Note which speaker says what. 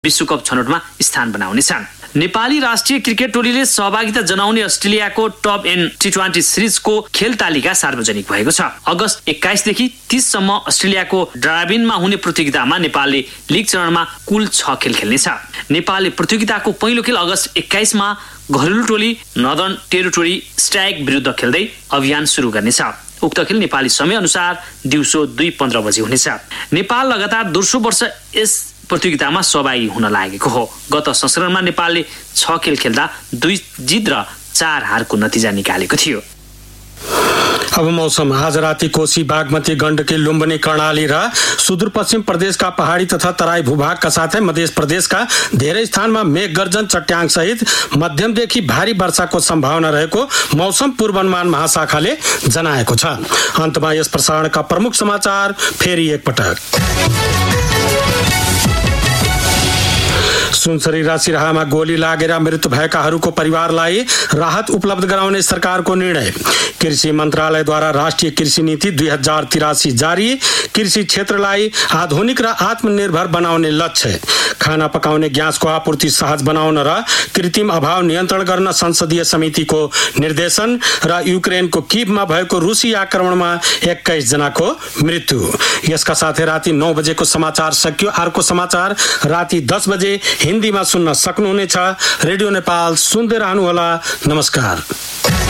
Speaker 1: विश्वकप छनौटमा स्थान बनाउनेछन्। नेपाली राष्ट्रिय क्रिकेट टोलीले सहभागिता जनाउने अस्ट्रेलियाको टप एन्ड T20 सिरिजको खेल तालिका सार्वजनिक भएको छ। अगस्त 21 देखि 30 सम्म अस्ट्रेलियाको डार्बिनमा हुने प्रतियोगितामा नेपालले लीग चरणमा कुल 6 खेल खेल्नेछ। नेपालले प्रतियोगिताको पहिलो खेल अगस्त 21 मा घरेलु टोली नर्दर्न टेरिटोरी स्ट्राइक विरुद्ध खेल्दै अभियान सुरु गर्नेछ। उक्त खेल नेपाली समय अनुसार दिउँसो 2:15 बजे हुनेछ। नेपाल लगातार दोस्रो वर्ष यस प्रतियोगितामा सहभागी हुन लागेको हो। गत संस्करणमा नेपालले 6 खेल खेल्दा 2 जित र 4 हारको नतिजा निकालेको थियो।
Speaker 2: अब मौसम। आज राति कोशी, बागमती, गण्डकी, लुम्बिनी, कर्णाली र सुदूरपश्चिम प्रदेशका पहाडी तथा तराई भूभागका साथै मध्य प्रदेशका धेरै स्थानमा मेघ गर्जन, चट्याङ सहित मध्यमदेखि भारी वर्षाको सम्भावना रहेको मौसम पूर्वानुमान महाशाखाले जनाएको छ। अन्तमा यस प्रसारणका प्रमुख समाचार फेरि एकपटक। सुनसरी र सिराहामा गोली लागेर मृत्यु भएकाहरूको परिवारलाई राहत उपलब्ध गराउने सरकारको निर्णय। कृषि मन्त्रालयद्वारा राष्ट्रिय कृषि नीति 2083 जारी। कृषि क्षेत्रलाई आधुनिक र आत्मनिर्भर बनाउने लक्ष्य। खाना पकाउने ग्यासको आपूर्ति सहज बनाउन र कृत्रिम अभाव नियन्त्रण गर्न संसदीय समितिको निर्देशन। र युक्रेनको कीवमा भएको रुसी आक्रमणमा 21 जनाको मृत्यु। यसका साथै राति 9 बजेको समाचार सकियो। अर्को समाचार राति 10 बजे हिन्दीमा सुन्न सक्नुहुनेछ। रेडियो नेपाल सुन्दै रहनुहोला। नमस्कार।